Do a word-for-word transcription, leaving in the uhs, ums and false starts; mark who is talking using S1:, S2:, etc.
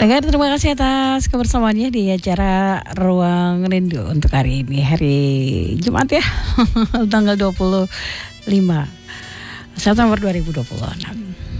S1: Pendengar, terima kasih atas kebersamaannya di acara Ruang Rindu untuk hari ini, hari Jumat ya, tanggal dua puluh lima September dua ribu dua puluh enam.